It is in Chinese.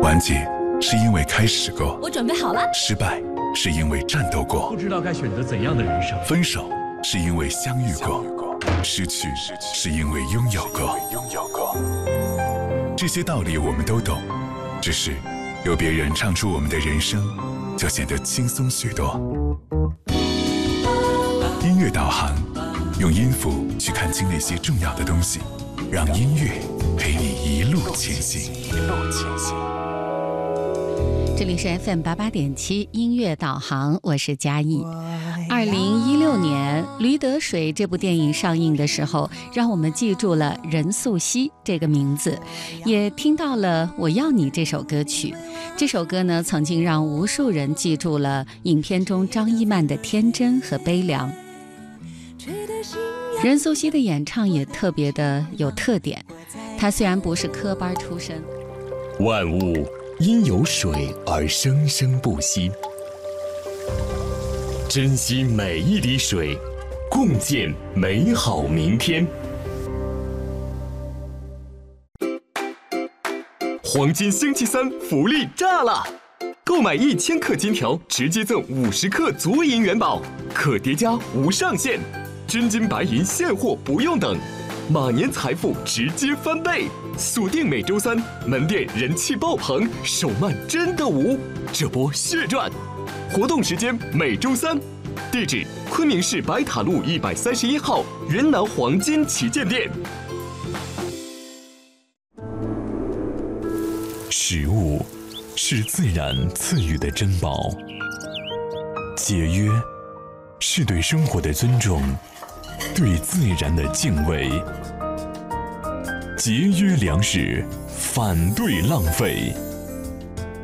完结是因为开始过， 我准备好了。 失败是因为战斗过， 不知道该选择怎样的人生。 分手是因为相遇过，失去是因为拥有过。这些道理我们都懂，只是有别人唱出我们的人生，就显得轻松许多。音乐导航，用音符去看清那些重要的东西，让音乐陪你一路前行。 这里是 FM88.7 音乐导航，我是嘉义。2016年《驴得水》这部电影上映的时候，让我们记住了任素汐这个名字，也听到了《我要你》这首歌曲。这首歌呢，曾经让无数人记住了影片中张一曼的天真和悲凉。任素汐的演唱也特别的有特点，她虽然不是科班出身， 万物因有水而生生不息，珍惜每一滴水，共建美好明天。黄金星期三福利炸了！购买1000克金条，直接赠50克足银元宝，可叠加无上限，真金白银现货不用等，马年财富直接翻倍。锁定每周三，门店人气爆棚，手慢真的无，这波血赚！活动时间每周三，地址昆明市白塔路131号云南黄金旗舰店。 食物是自然赐予的珍宝，节约是对生活的尊重，对自然的敬畏。节约粮食，反对浪费。